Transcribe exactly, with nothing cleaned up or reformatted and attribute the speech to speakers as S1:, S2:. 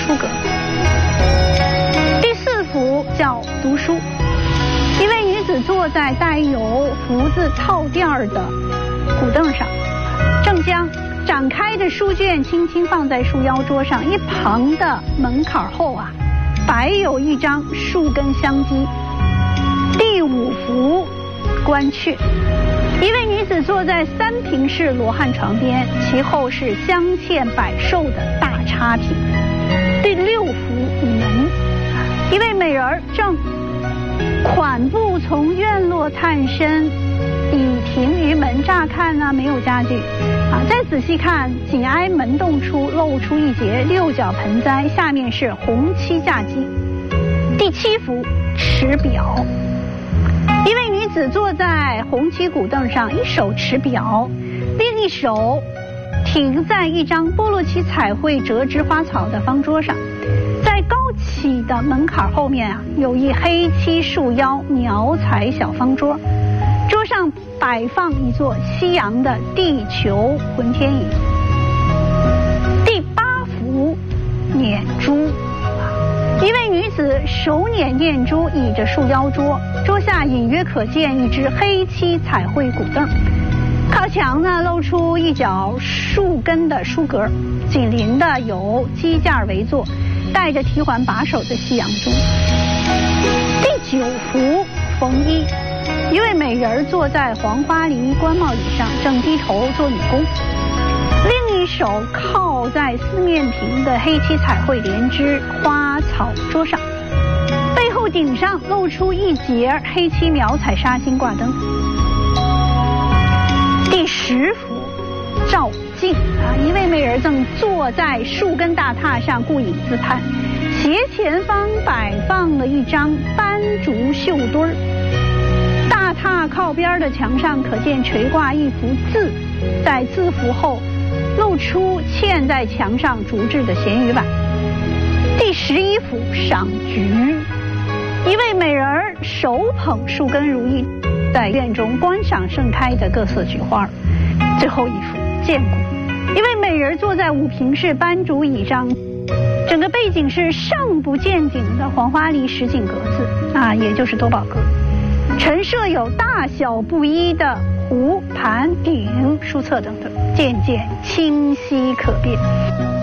S1: 书阁。第四幅叫读书，一位女子坐在带有福字套垫的古凳上，正将展开的书卷轻轻放在束腰桌上，一旁的门槛后啊，摆有一张树根香鸡。第五幅关阙，一位女子坐在三平式罗汉床边，其后是镶嵌百寿的大插屏。第六幅午门，一位美人正款步从院落探身，倚亭于门，乍看呢没有家具啊，再仔细看，紧挨门洞处露出一截六角盆栽，下面是红漆架机。第七幅持表，一位女子坐在红漆古凳上，一手持表，另一手停在一张菠萝漆彩绘折枝花草的方桌上。在高起的门槛后面啊，有一黑漆束腰描彩小方桌，桌上摆放一座西洋的地球浑天仪。第八幅捻珠，一位女子手捻念珠，倚着束腰桌，桌下隐约可见一只黑漆彩绘古凳，靠墙呢露出一角树根的书阁，紧邻的有机架围坐，带着提环把手的西洋钟。第九幅缝衣，一位美人坐在黄花梨官帽椅上，正低头做女工，另一手靠在四面屏的黑漆彩绘莲枝花草桌上，背后顶上露出一截黑漆描彩纱巾挂灯。第十幅照镜啊，一位美人正坐在树根大榻上顾影自叹，斜前方摆放了一张斑竹绣墩儿，大榻靠边的墙上可见垂挂一幅字，在字符后露出嵌在墙上竹制的咸鱼碗。第十一幅赏菊，一位美人手捧树根如意，在院中观赏盛开的各色菊花。最后一幅剑骨，一位美人坐在五平式斑竹椅上，整个背景是上不见顶的黄花梨实景格子啊，也就是多宝格，陈设有大小不一的壶盘鼎书册等等，渐渐清晰可辨。